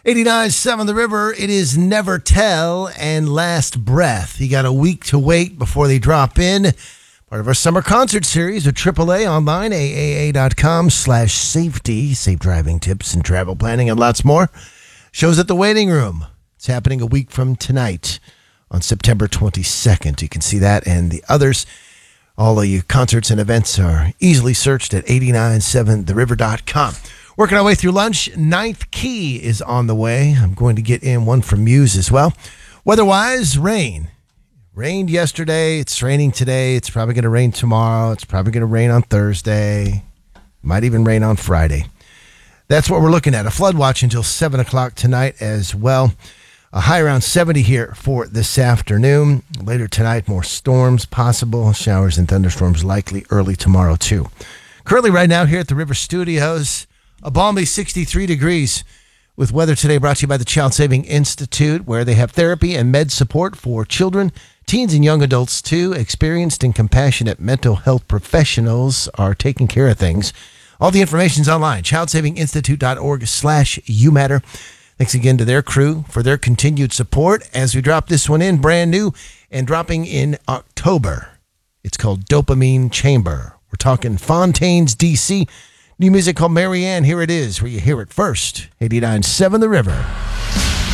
89.7 The River, it is Never Tell and Last Breath. You got a week to wait before they drop in. Part of our summer concert series with AAA online, aaa.com/safety. Safe driving tips and travel planning and lots more. Shows at the Waiting Room. It's happening a week from tonight on September 22nd. You can see that and the others. All of your concerts and events are easily searched at 897theriver.com. Working our way through lunch. Ninth Key is on the way. I'm going to get in one from Muse as well. Weather-wise, rain. Rained yesterday. It's raining today. It's probably going to rain tomorrow. It's probably going to rain on Thursday. Might even rain on Friday. That's what we're looking at. A flood watch until 7 o'clock tonight as well. A high around 70 here for this afternoon. Later tonight, more storms possible. Showers and thunderstorms likely early tomorrow, too. Currently, right now, here at the River Studios, a balmy 63 degrees with weather today brought to you by the Child Saving Institute, where they have therapy and med support for children, teens, and young adults, too. Experienced and compassionate mental health professionals are taking care of things. All the information's online, childsavinginstitute.org/YouMatter. Thanks again to their crew for their continued support as we drop this one in, brand new and dropping in October. It's called Dopamine Chamber. We're talking Fontaines, D.C., new music called Marianne. Here it is, where you hear it first. 89.7 The River.